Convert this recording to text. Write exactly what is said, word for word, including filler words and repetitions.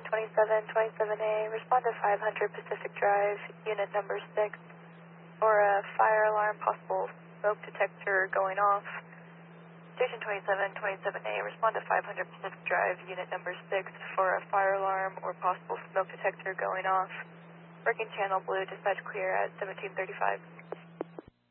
twenty-seven twenty-seven A, respond to five hundred Pacific Drive, unit number six, for a fire alarm, possible smoke detector going off. Station twenty-seven twenty-seven A, respond to five hundred Pacific Drive, unit number six, for a fire alarm or possible smoke detector going off. Working channel blue, dispatch clear at seventeen thirty-five.